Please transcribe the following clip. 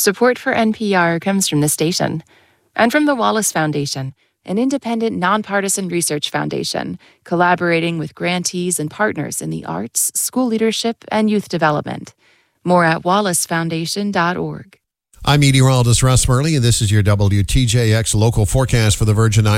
Support for NPR comes from the station and from the Wallace Foundation, an independent, nonpartisan research foundation collaborating with grantees and partners in the arts, school leadership, and youth development. More at wallacefoundation.org. I'm meteorologist Russ Murley, and this is your WTJX local forecast for the Virgin Islands.